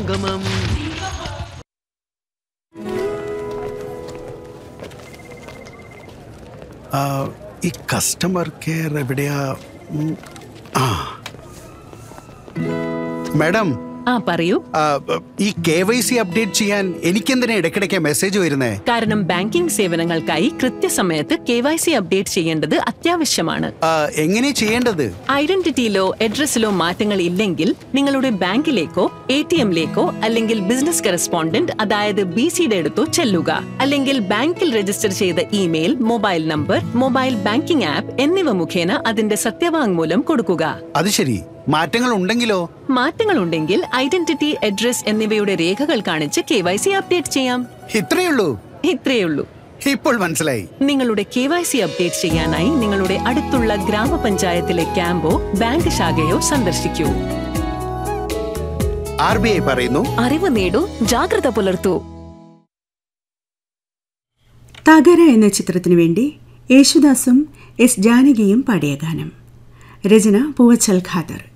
സംഗമം. ഈ customer care എവിടെയാ? മാഡം, പറയൂ. ഈ KYC അപ്ഡേറ്റ് ചെയ്യാൻ എനിക്കെന്തിനാ ഇടയ്ക്കിടയ്ക്ക് മെസ്സേജ് വരുന്നേ? കാരണം ബാങ്കിംഗ് സേവനങ്ങൾക്കായി കൃത്യസമയത്ത് KYC അപ്ഡേറ്റ് ചെയ്യേണ്ടത് അത്യാവശ്യമാണ്. എങ്ങനെ ചെയ്യേണ്ടത്? ഐഡന്റിറ്റിയിലോ അഡ്രസ്സിലോ മാറ്റങ്ങൾ ഇല്ലെങ്കിൽ നിങ്ങളുടെ ബാങ്കിലേക്കോ ATM-ലേക്കോ അല്ലെങ്കിൽ ബിസിനസ് കറസ്പോണ്ടന്റ് അതായത് BCയുടെ അടുത്തോ ചെല്ലുക. അല്ലെങ്കിൽ ബാങ്കിൽ രജിസ്റ്റർ ചെയ്ത email, mobile number, mobile banking app എന്നിവ മുഖേന അതിന്റെ സത്യവാങ്മൂലം കൊടുക്കുക. അത് ശരി. മാറ്റങ്ങൾ ഉണ്ടെങ്കിൽ ഐഡന്റിറ്റി, അഡ്രസ് എന്നിവയുടെ രേഖകൾ കാണിച്ച് KYC അപ്ഡേറ്റ് ചെയ്യാം. ഇത്രയുള്ളൂ. ഇപ്പോൾ മനസ്സിലായി. നിങ്ങളുടെ KYC അപ്ഡേറ്റ് ചെയ്യാനായി നിങ്ങളുടെ അടുത്തുള്ള ഗ്രാമപഞ്ചായത്തിലെ ക്യാമ്പോ ബാങ്ക് ശാഖയോ സന്ദർശിക്കൂ. RBI പറയുന്നു, അറിവ് നേടൂ, ജാഗ്രത പുലർത്തൂ. തകര എന്ന ചിത്രത്തിനു വേണ്ടി യേശുദാസും S. ജാനകിയും പാടിയ ഗാനം. രചന പൂവച്ചൽ ഖാദർ.